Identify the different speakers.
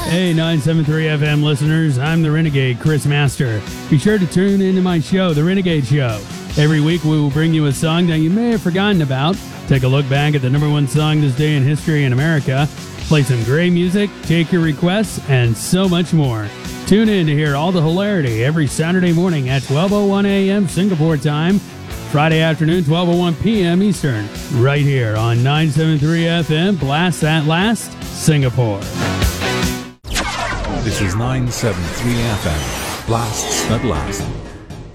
Speaker 1: Hey, 973 FM listeners, I'm the Renegade, Chris Master. Be sure to tune into my show, The Renegade Show. Every week we will bring you a song that you may have forgotten about, take a look back at the number one song this day in history in America, play some great music, take your requests, and so much more. Tune in to hear all the hilarity every Saturday morning at 12:01 a.m. Singapore time, Friday afternoon, 12:01 p.m. Eastern, right here on 973 FM, Blast That Last, Singapore.
Speaker 2: This is 973 FM, Blasts That Last.